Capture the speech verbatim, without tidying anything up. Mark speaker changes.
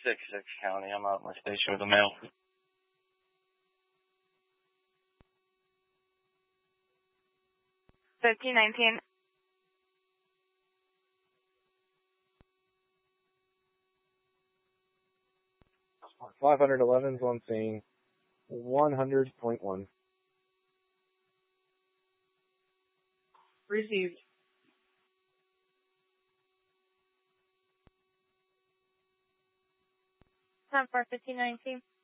Speaker 1: Essex County. I'm out in my station with the mail.
Speaker 2: fifteen nineteen.
Speaker 3: five eleven's on scene. one hundred point one.
Speaker 2: Received. Time for fifteen nineteen.